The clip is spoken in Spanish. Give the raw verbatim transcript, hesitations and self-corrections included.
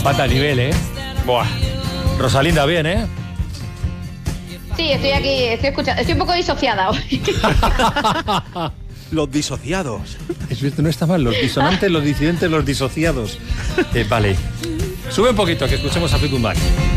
pata a nivel, ¿eh? Buah. Rosalinda, bien, ¿eh? Sí, estoy aquí, estoy escuchando. Estoy un poco disociada hoy. Los disociados. Esto no está mal, los disonantes, los disidentes, los disociados. Eh, vale. Sube un poquito, que escuchemos a Fleetwood Mac.